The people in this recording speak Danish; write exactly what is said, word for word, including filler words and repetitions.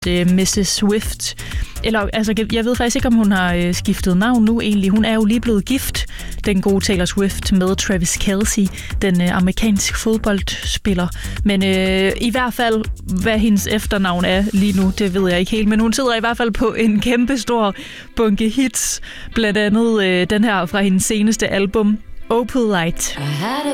missus Swift. Eller, altså, jeg ved faktisk ikke, om hun har øh, skiftet navn nu egentlig. Hun er jo lige blevet gift, den gode Taylor Swift, med Travis Kelce, den øh, amerikanske fodboldspiller. Men øh, i hvert fald, hvad hendes efternavn er lige nu, det ved jeg ikke helt. Men hun sidder i hvert fald på en kæmpe stor bunke hits. Blandt andet øh, den her fra hendes seneste album, Opalite.